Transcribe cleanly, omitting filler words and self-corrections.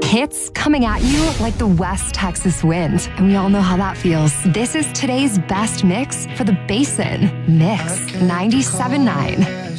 Hits coming at you like the West Texas wind, and we all know how that feels. This is today's best mix for the Basin. Mix 97.9.